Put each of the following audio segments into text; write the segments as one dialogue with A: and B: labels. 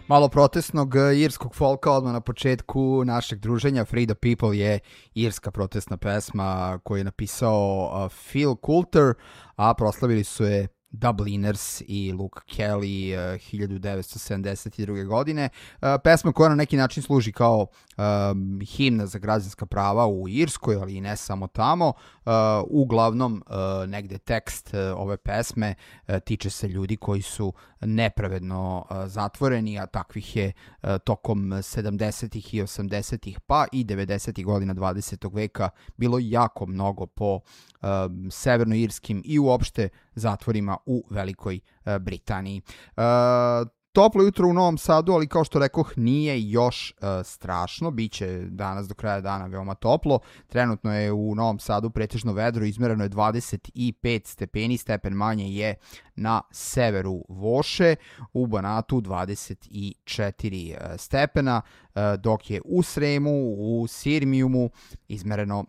A: Malo protestnog irskog folka odmah na početku našeg druženja. Free the People je irska protestna pesma koju je napisao Phil Coulter, a proslavili su je Dubliners i Luke Kelly 1972. godine. Pesma koja na neki način služi kao himna za građanska prava u Irskoj, ali i ne samo tamo. Uglavnom, negde tekst ove pesme tiče se ljudi koji su nepravedno zatvoreni, a takvih je tokom 70. i 80. pa i 90. godina 20. veka bilo jako mnogo po severnoirskim i uopšte zatvorima u Velikoj Britaniji. Toplo jutro u Novom Sadu, ali kao što rekoh, nije još strašno. Biće danas do kraja dana veoma toplo. Trenutno je u Novom Sadu pretežno vedro, izmereno je 25 stepeni, stepen manje je na severu Voše, u Banatu 24 stepena, dok je u Sremu, u Sirmijumu izmereno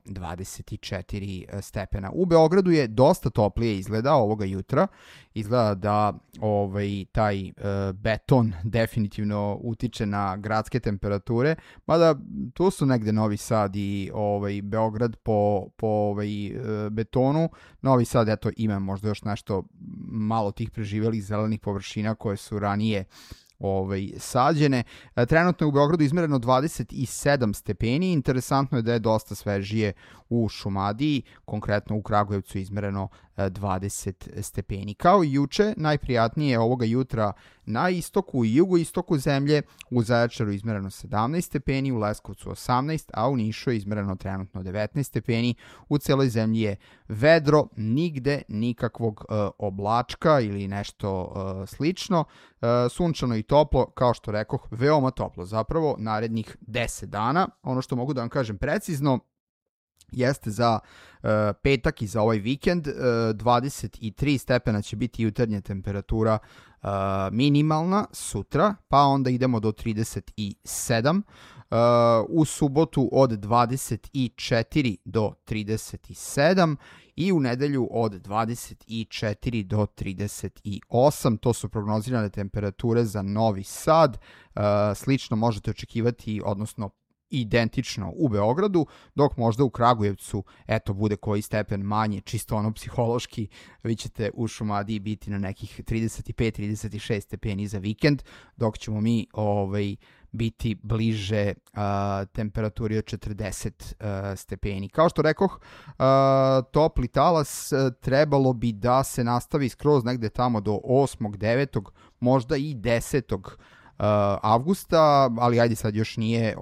A: 24 stepena. U Beogradu je dosta toplije izgleda ovoga jutra. Izgleda da taj beton definitivno utiče na gradske temperature, mada tu su negde Novi Sad i Beograd po betonu. Novi Sad, eto, ima možda još nešto malo tih preživelih zelenih površina koje su ranije sađene. Trenutno je u Beogradu izmereno 27 stepeni. Interesantno je da je dosta svežije u Šumadiji, konkretno u Kragujevcu izmereno 20 stepeni. Kao i juče, najprijatnije ovoga jutra na istoku i jugoistoku zemlje, u Zaječaru izmereno 17 stepeni, u Leskovcu 18, a u Nišu je izmereno trenutno 19 stepeni. U celoj zemlji je vedro, nigde nikakvog oblačka ili nešto slično. Sunčano i toplo, kao što rekoh, veoma toplo. Zapravo, narednih 10 dana, ono što mogu da vam kažem precizno, jeste za petak i za ovaj vikend 23 stepena će biti jutarnja temperatura minimalna sutra, pa onda idemo do 37, u subotu od 24 do 37 i u nedelju od 24 do 38. To su prognozirane temperature za Novi Sad. Slično možete očekivati, odnosno identično u Beogradu, dok možda u Kragujevcu bude koji stepen manje, čisto ono psihološki, vi ćete u Šumadiji biti na nekih 35-36 stepeni za vikend, dok ćemo mi biti bliže temperaturi od 40 stepeni. Kao što rekoh, topli talas trebalo bi da se nastavi skroz negde tamo do 8. 9. možda i 10. avgusta, ali ajde sad još nije,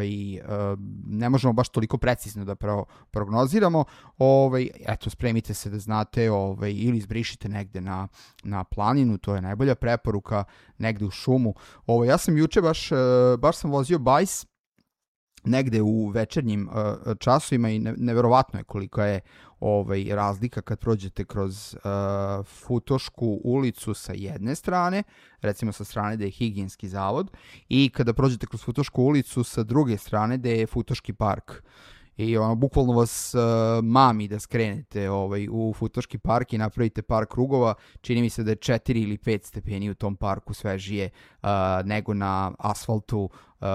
A: ne možemo baš toliko precizno da prognoziramo. Eto, spremite se da znate, ili izbrišite negde na planinu, to je najbolja preporuka, negde u šumu. Ja sam juče baš sam vozio bajs negde u večernjim časovima i neverovatno je kolika je razlika kad prođete kroz Futošku ulicu sa jedne strane, recimo sa strane da je Higijenski zavod, i kada prođete kroz Futošku ulicu sa druge strane da je Futoški park. I bukvalno vas mami da skrenete u Futoški park i napravite par krugova. Čini mi se da je 4 ili 5 stepeni u tom parku svežije nego na asfaltu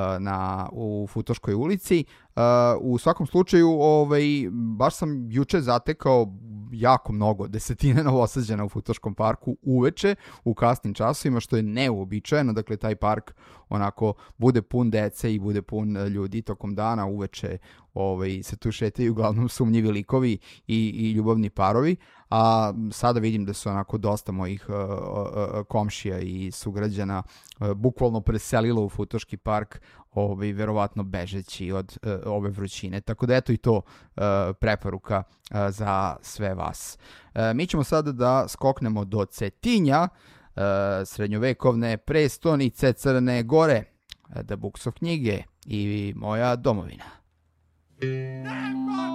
A: u Futoškoj ulici. U svakom slučaju, baš sam juče zatekao jako mnogo desetine Novosađana u Futoškom parku uveče u kasnim časovima, što je neuobičajeno. Dakle, taj park onako bude pun dece i bude pun ljudi tokom dana. Uveče se tu šetaju uglavnom sumnjivi likovi i ljubavni parovi, a sada vidim da su onako dosta mojih komšija i sugrađana bukvalno preselilo u Futoški park, verovatno bežeći od ove vrućine. Tako da eto i to preporuka za sve vas. Mi ćemo sada da skoknemo do Cetinja, srednjovekovne prestonice Crne Gore, The Books of knjige i moja domovina.